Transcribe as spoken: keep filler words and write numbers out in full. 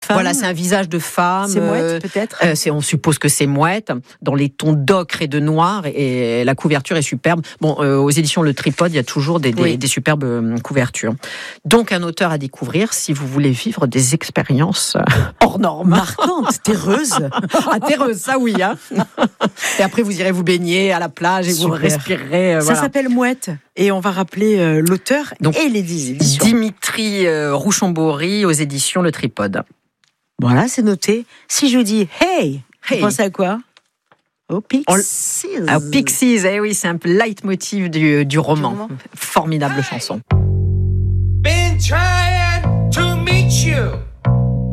femme. Voilà, c'est un visage de femme. C'est Mouette, euh, peut-être euh, c'est, On suppose que c'est Mouette, dans les tons d'ocre et de noir, et, et la couverture est superbe. Bon, euh, aux éditions Le Tripode, il y a toujours des, des, oui. des superbes euh, couvertures. Donc, un auteur à découvrir si vous voulez vivre des expériences hors normes. Marquantes, terreuses. Ah, terreuses, ça oui. Hein. Et après, vous irez vous baigner à la plage et Super. Vous respirerez. Euh, ça voilà. s'appelle Mouette. Et on va rappeler euh, l'auteur Donc, et les éditions. Dimitri euh, Rouchon-Bory aux éditions Le Tripode. Voilà, c'est noté. Si je vous dis hey, hey. Vous pensez à quoi? Aux Pixies. On... Aux Pixies, eh oui, c'est un leitmotiv du, du roman. Du roman. Formidable hey. chanson. Been trying to meet you.